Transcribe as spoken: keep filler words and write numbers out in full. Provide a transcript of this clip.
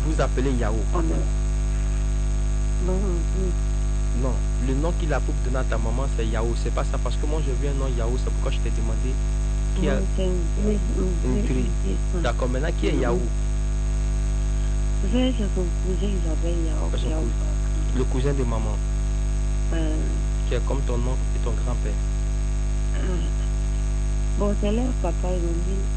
vous appelez Yao. On a... Non, oui. Non, le nom qu'il a pour donner à ta maman, c'est Yao. C'est pas ça, parce que moi, j'ai vu un nom Yao, c'est pourquoi je t'ai demandé qui a... Non, c'est une Une grille. D'accord, maintenant, qui est Yao? Vous savez, c'est son cousin, il s'appelle Yao. Son Yao. cousin. Le cousin de maman, Euh, qui est comme ton oncle et ton grand-père. euh, Bon, c'est leur papa, ils ont dit